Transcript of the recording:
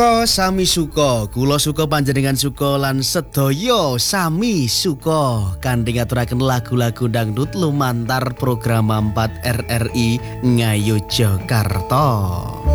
Sami suka, kula suka panjenengan suka lan sedaya sami suka kanthi ngaturaken lagu-lagu dangdut lumantar program 4 RRI Ngayo Jakarta.